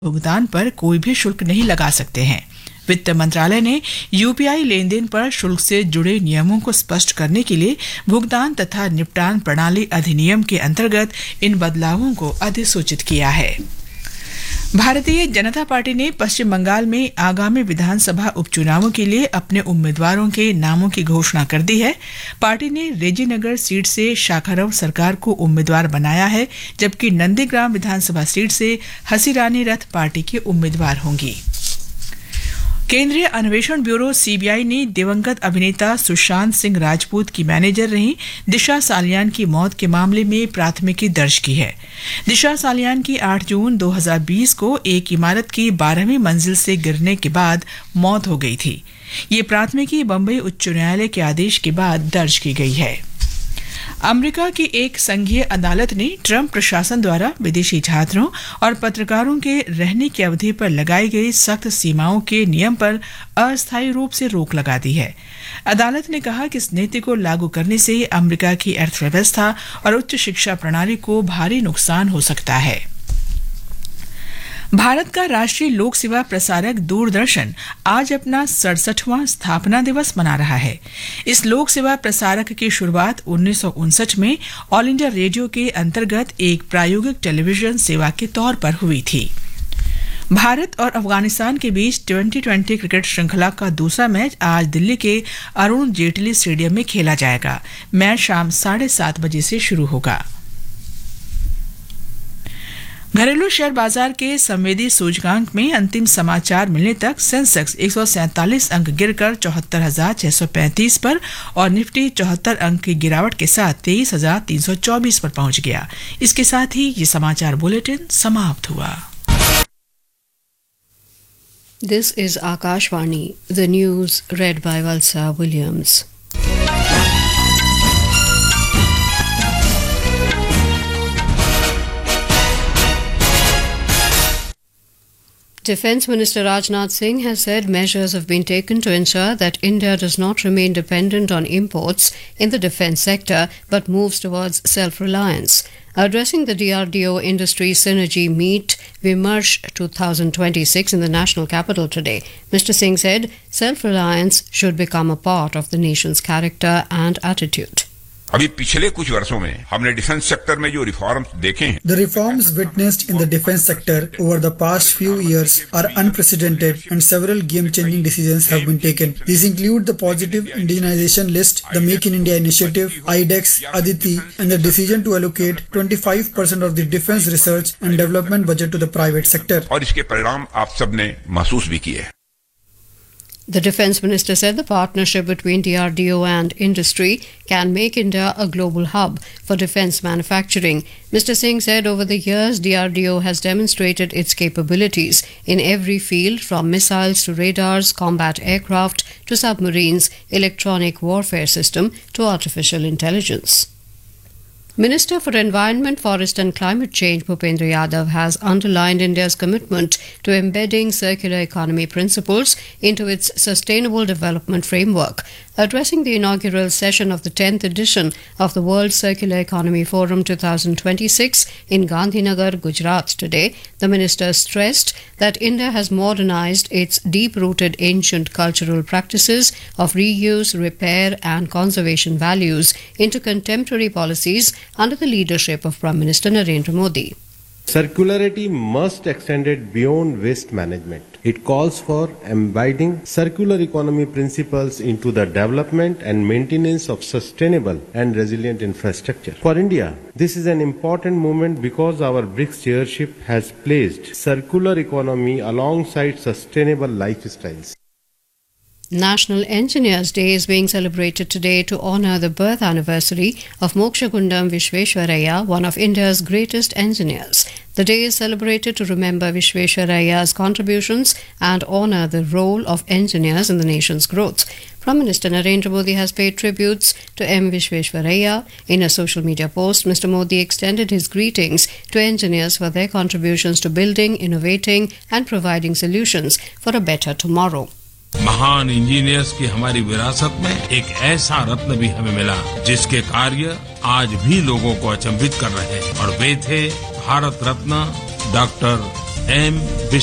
भुगतान पर कोई भी शुल्क नहीं लगा सकते हैं। वित्त मंत्रालय ने यूपीआई लेन देन पर शुल्क से जुड़े नियमों को स्पष्ट करने के लिए भुगतान तथा निपटान प्रणाली अधिनियम के अंतर्गत इन बदलावों को अधिसूचित किया है। भारतीय जनता पार्टी ने पश्चिम बंगाल में आगामी विधानसभा उपचुनावों के लिए अपने उम्मीदवारों के नामों की घोषणा कर दी है। पार्टी ने रेजीनगर सीट से शाखारव सरकार को उम्मीदवार बनाया है, जबकि नंदीग्राम विधानसभा सीट से हसीरानी रथ पार्टी के उम्मीदवार होंगी। केंद्रीय अन्वेषण ब्यूरो सीबीआई ने दिवंगत अभिनेता सुशांत सिंह राजपूत की मैनेजर रही दिशा सालियान की मौत के मामले में प्राथमिकी दर्ज की है। दिशा सालियान की 8 जून 2020 को एक इमारत की 12वीं मंजिल से गिरने के बाद मौत हो गई थी। ये प्राथमिकी बंबई उच्च न्यायालय के आदेश के बाद दर्ज की गई है। अमेरिका की एक संघीय अदालत ने ट्रंप प्रशासन द्वारा विदेशी छात्रों और पत्रकारों के रहने की अवधि पर लगाई गई सख्त सीमाओं के नियम पर अस्थायी रूप से रोक लगा दी है। अदालत ने कहा कि इस नीति को लागू करने से अमेरिका की अर्थव्यवस्था और उच्च शिक्षा प्रणाली को भारी नुकसान हो सकता है। भारत का राष्ट्रीय लोक सेवा प्रसारक दूरदर्शन आज अपना 67वां स्थापना दिवस मना रहा है। इस लोक सेवा प्रसारक की शुरुआत 1959 में ऑल इंडिया रेडियो के अंतर्गत एक प्रायोगिक टेलीविजन सेवा के तौर पर हुई थी। भारत और अफगानिस्तान के बीच 2020 क्रिकेट श्रृंखला का दूसरा मैच आज दिल्ली के अरुण जेटली स्टेडियम में खेला जाएगा। मैच शाम 7:30 बजे से शुरू होगा। घरेलू शेयर बाजार के संवेदी सूचकांक में अंतिम समाचार मिलने तक सेंसेक्स 147 अंक गिरकर 74,635 पर और निफ्टी 74 अंक की गिरावट के साथ 23,324 पर पहुंच गया। इसके साथ ही ये समाचार बुलेटिन समाप्त हुआ। This is Akashvani, the news read by Valsa Williams. Defence Minister Rajnath Singh has said measures have been taken to ensure that India does not remain dependent on imports in the defence sector but moves towards self-reliance. Addressing the DRDO Industry Synergy Meet Vimarsh 2026 in the national capital today, Mr. Singh said self-reliance should become a part of the nation's character and attitude. अभी पिछले कुछ वर्षों में हमने defence sector में जो reforms देखे हैं, The reforms witnessed in the defense sector over the past few years are unprecedented and several game-changing decisions have been taken. These include the positive indigenization list, the Make in India initiative, IDEX, Aditi, and the decision to allocate 25% of the defense research and development budget to the private sector. और इसके परिणाम आप सबने महसूस भी किए। The Defence Minister said the partnership between DRDO and industry can make India a global hub for defence manufacturing. Mr. Singh said over the years DRDO has demonstrated its capabilities in every field from missiles to radars, combat aircraft to submarines, electronic warfare system to artificial intelligence. Minister for Environment, Forest and Climate Change Bhupendra Yadav has underlined India's commitment to embedding circular economy principles into its sustainable development framework. Addressing the inaugural session of the 10th edition of the World Circular Economy Forum 2026 in Gandhinagar, Gujarat today, the minister stressed that India has modernized its deep-rooted ancient cultural practices of reuse, repair and conservation values into contemporary policies under the leadership of Prime Minister Narendra Modi. Circularity must extend it beyond waste management. It calls for embedding circular economy principles into the development and maintenance of sustainable and resilient infrastructure. For India, this is an important moment because our BRICS chairship has placed circular economy alongside sustainable lifestyles. National Engineers Day is being celebrated today to honour the birth anniversary of Mokshagundam Vishveshwaraya, one of India's greatest engineers. The day is celebrated to remember Vishveshwaraya's contributions and honour the role of engineers in the nation's growth. Prime Minister Narendra Modi has paid tributes to M. Vishveshwaraya. In a social media post, Mr. Modi extended his greetings to engineers for their contributions to building, innovating and providing solutions for a better tomorrow. महान engineers की हमारी विरासत में एक ऐसा रत्न भी हमें मिला जिसके कार्य आज भी लोगों को अचंभित कर रहे हैं और वे थे भारत रत्न डॉक्टर एम